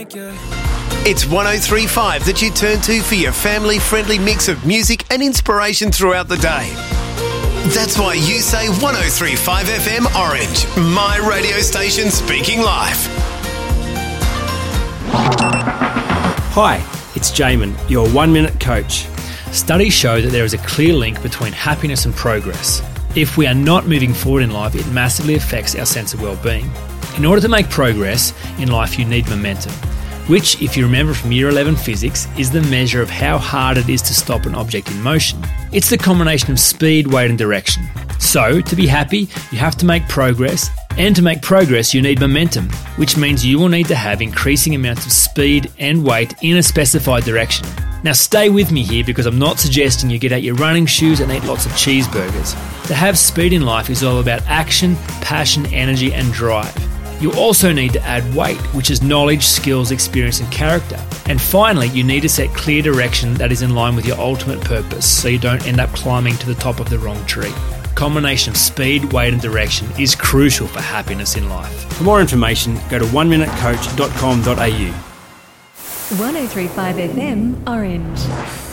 It's 103.5 that you turn to for your family-friendly mix of music and inspiration throughout the day. That's why you say 103.5 FM Orange, my radio station speaking life. Hi, it's Jamin, your 1 Minute Coach. Studies show that there is a clear link between happiness and progress. If we are not moving forward in life, it massively affects our sense of well-being. In order to make progress in life, you need momentum, which, if you remember from Year 11 physics, is the measure of how hard it is to stop an object in motion. It's the combination of speed, weight and direction. So, to be happy, you have to make progress, and to make progress you need momentum, which means you will need to have increasing amounts of speed and weight in a specified direction. Now stay with me here because I'm not suggesting you get out your running shoes and eat lots of cheeseburgers. To have speed in life is all about action, passion, energy and drive. You also need to add weight, which is knowledge, skills, experience and character. And finally, you need to set clear direction that is in line with your ultimate purpose so you don't end up climbing to the top of the wrong tree. Combination of speed, weight and direction is crucial for happiness in life. For more information, go to oneminutecoach.com.au. 103.5 FM Orange.